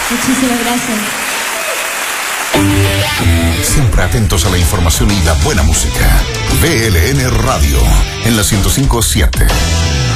Muchísimas gracias. Siempre atentos a la información y la buena música. BLN Radio en la 105.7.